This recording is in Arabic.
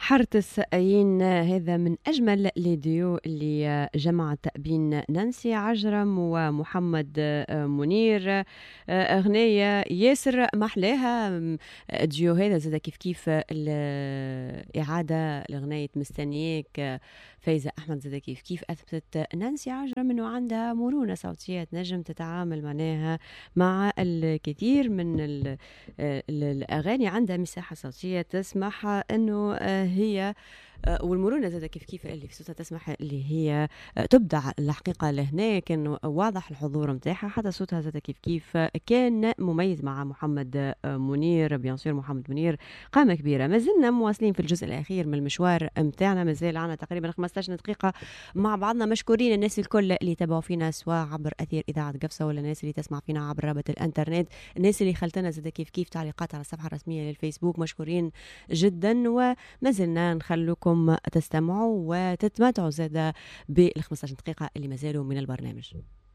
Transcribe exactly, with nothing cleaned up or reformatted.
حارة السقايين هذا من أجمل الفيديو اللي جمعت بين نانسي عجرم ومحمد منير. أغنية ياسر محلاها. ديو هذا زاد كيف كيف الإعادة لأغنية مستنياك فايزة أحمد زاد كيف كيف أثبتت نانسي عجرم أنه عندها مرونة صوتية تنجم تتعامل معناها مع الكثير من الأغاني، عندها مساحة صوتية تسمح أنه هي والمرونة زادة كيف كيف اللي في صوتها تسمح اللي هي تبدع الحقيقة لهنا. كان واضح الحضور متاعها، حتى صوتها زادة كيف كيف كان مميز مع محمد منير. بيان سور محمد منير قامة كبيرة. ما زلنا مواصلين في الجزء الأخير من المشوار متاعنا، مازال عنا تقريبا خمسطاش دقيقة مع بعضنا. مشكورين الناس الكل اللي تابعوا فينا سواء عبر أثير إذاعة قفصة ولا الناس اللي تسمع فينا عبر رابط الإنترنت، الناس اللي خلتنا زادة كيف كيف تعليقات على الصفحة الرسمية للفيسبوك، مشكورين جدا. وما زلنا نخلوكم تستمعوا وتتمتعوا زادة بال خمسطاش دقيقة اللي مازالوا من البرنامج.